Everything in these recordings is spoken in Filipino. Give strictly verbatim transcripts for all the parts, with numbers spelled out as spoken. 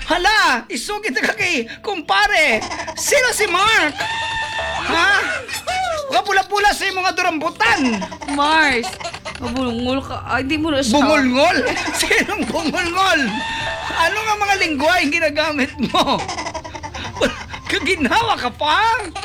Hala, isugit na ka kay kumpare. Sino si Mark? Ha? Kapula-pula sa imong nga durambutan. Mars, mabulungol ka. Ay, di mo na siya. Bungulngol? Sinong bungulngol? Ano nga mga lingwahe ang ginagamit mo? Kaginawa ka pa?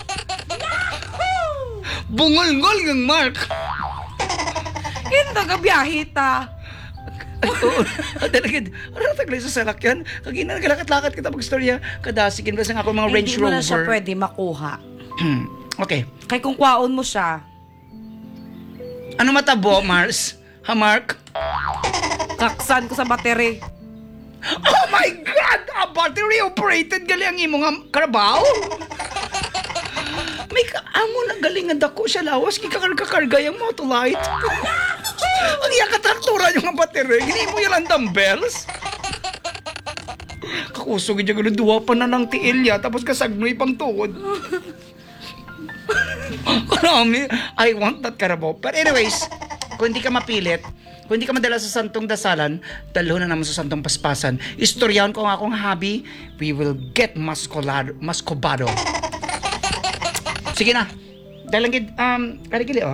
Bungulngol ng Mark. Yan tagabiyahe ta. Ay, oo. Talaga, ano taglay sa salakyan? Kagina, nagalakat-lakat kita mag-storya. Kadasikin kasi nga ako mga Range Hindi mo na siya Rover. pwede makuha. Okay. Kay kung kwaon mo siya, Ano matabo, Mars? Ha, Mark? kaksan ko sa battery. Oh my God! A battery-operated gali ang imong nga karabaw? May kaamo na galing nga dako siya lawas. Kikakarga-karga yung motolight. Ang iya katraktura yung nga battery. Hindi mo yan ang dumbbells. Kakusog yung gano'n. Duwa pa na ng tiil ya. Tapos kasagnoy pang tuhod. Karami. I want that karabaw. But anyways, kung hindi ka mapilit, kung hindi ka madala sa santong dasalan, dalo na naman sa santong paspasan. Istoryahan ko ang akong hobby, we will get mascolado, mascobado. Sige na. Dahil lang, um, karikili, oh.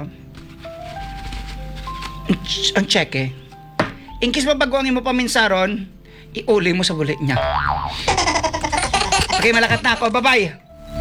Ang ch- Ang cheque. In case mapagwangin mo pa minsaron, iuli mo sa bulit niya. Okay, malakat na ako. Bye-bye.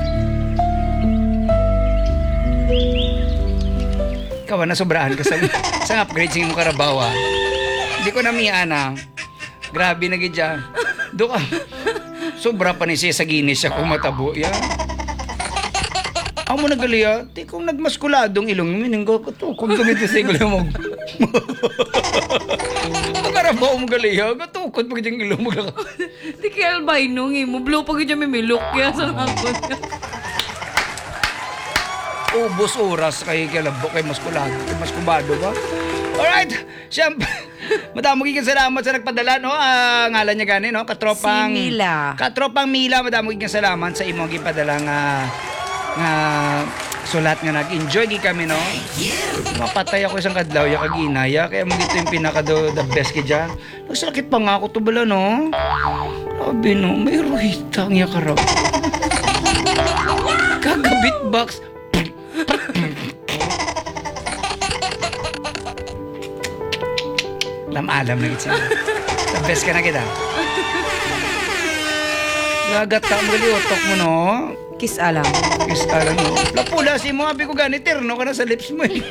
Ikaw, nasobrahan ka sa, sa upgrade sa iyong karabawa. Hindi ko na miyana. Grabe na gidya. Do ka. Sobra pa ni siya sa ginis siya kung matabo. Yan. Ako mo nagaliya. Di kong nagmaskuladong ilong. Mininggo ko to. Kung gamitin sa igulo mo. Ang karabaw mo galiya. Gatukot pag yung ilong mo. Di kaya albino nga mo. Blue pag yung may milok yan sa hangkot niya. Ubos oras kay kalabo kay maskulado, kay maskubado ba? Alright, siyempre, madamo kikang salamat sa nagpadala, no? Uh, ngalan niya gani, no? Katropang... Si Mila. Katropang Mila, madamo kikang salamat sa imong gipadala nga... nga... sulat nga nag-enjoy gi kami, no? Mapatay ako isang kadlaw, ya kaginaya, kaya mo dito yung pinaka do, the best kidya. Nagsakit pa nga ako to bala, no? Sabi, no? May ruhita ang yakarap. Kagabit box. Alam-alam na kita. The best ka na kita. Gagata mo gali utok mo, no? Kiss alam. Kiss alam mo. Lapula si mo, abi ko gani, terno ka na sa lips mo. Eh.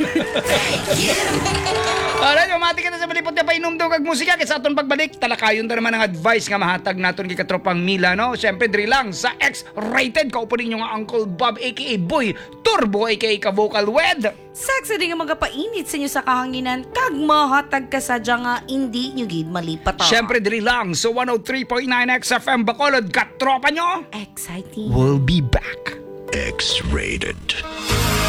Alright, mamati ka na sa balipot na painom daw kag musika. Kasi aton pagbalik, talakayon ta naman ang advice nga mahatag naton kay Katropang Mila, no? Siyempre, diri lang sa X-Rated. Kaupo ninyo nga Uncle Bob, a k a. Boy Turbo, a k a. Ka-Vocal Wed. Sexy din nga magapainit sa inyo sa kahanginan. Kag mahatag ka sadya nga hindi nyo gid malipat. Siyempre, diri lang sa one oh three point nine X F M Bacolod. Katropa nyo! Exciting. We'll be back. X-rated.